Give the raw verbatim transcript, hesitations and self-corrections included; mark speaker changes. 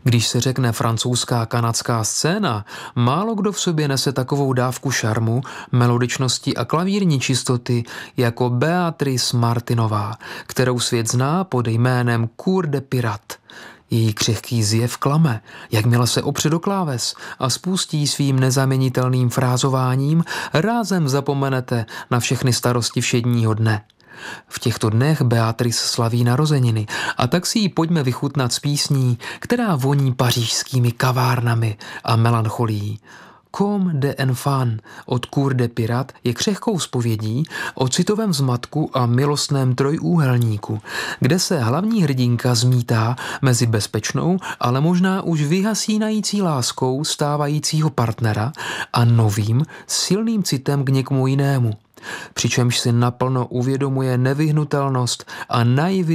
Speaker 1: Když se řekne francouzská kanadská scéna, málo kdo v sobě nese takovou dávku šarmu, melodičnosti a klavírní čistoty jako Beatrice Martinová, kterou svět zná pod jménem Cour de Pirate. Její křehký zjev klame, jakmile se opře do kláves a spustí svým nezaměnitelným frázováním, rázem zapomenete na všechny starosti všedního dne. V těchto dnech Beatrice slaví narozeniny a tak si ji pojďme vychutnat s písní, která voní pařížskými kavárnami a melancholií. Comme des enfants od Cour de Pirate je křehkou zpovědí o citovém zmatku a milostném trojúhelníku, kde se hlavní hrdinka zmítá mezi bezpečnou, ale možná už vyhasínající láskou stávajícího partnera a novým, silným citem k někomu jinému. Přičemž si naplno uvědomuje nevyhnutelnost a naivitu